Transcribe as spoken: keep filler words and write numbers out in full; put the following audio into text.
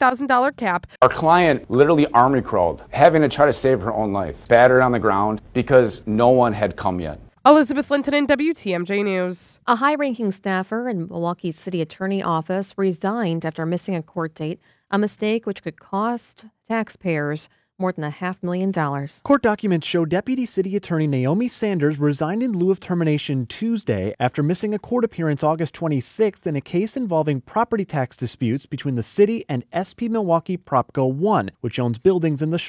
thousand dollars cap. Our client literally army crawled, having to try to save her own life, battered on the ground because no one had come yet. Elizabeth Linton in W T M J News. A high-ranking staffer in Milwaukee's city attorney office resigned after missing a court date, a mistake which could cost taxpayers more than a half million dollars. Court documents show Deputy City Attorney Naomi Sanders resigned in lieu of termination Tuesday after missing a court appearance August twenty-sixth in a case involving property tax disputes between the city and S P Milwaukee Propco one, which owns buildings in the